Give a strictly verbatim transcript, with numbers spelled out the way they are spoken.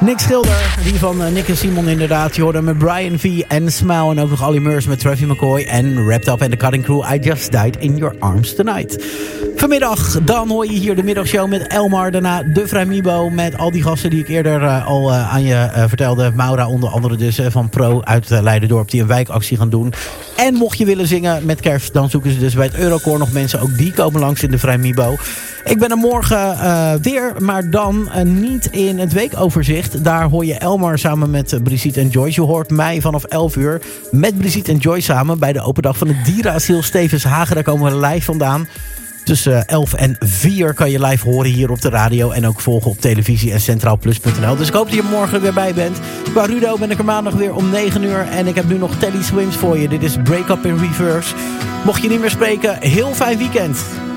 Nick Schilder, die van uh, Nick en Simon inderdaad. Je hoorde met Brian V en Smile. En ook nog Ali Murs met Travis McCoy en Wrapped Up en The Cutting Crew. I Just Died in Your Arms Tonight. Vanmiddag, dan hoor je hier de middagshow met Elmar. Daarna de Vrijmibo met al die gasten die ik eerder uh, al uh, aan je uh, vertelde. Maura onder andere dus uh, van Pro uit uh, Leiderdorp die een wijkactie gaan doen. En mocht je willen zingen met kerst, dan zoeken ze dus bij het Eurocore nog mensen. Ook die komen langs in de Vrijmibo. Ik ben er morgen uh, weer, maar dan uh, niet in het weekoverzicht. Daar hoor je Elmar samen met uh, Brigitte en Joyce. Je hoort mij vanaf elf uur met Brigitte en Joyce samen bij de open dag van het dierenasiel Stevenshagen. Daar komen we live vandaan. Tussen elf en vier kan je live horen hier op de radio. En ook volgen op televisie en centraalplus punt n l. Dus ik hoop dat je morgen weer bij bent. Qua Rudo ben ik er maandag weer om negen uur. En ik heb nu nog Teddy Swims voor je. Dit is Break Up in Reverse. Mocht je niet meer spreken, heel fijn weekend.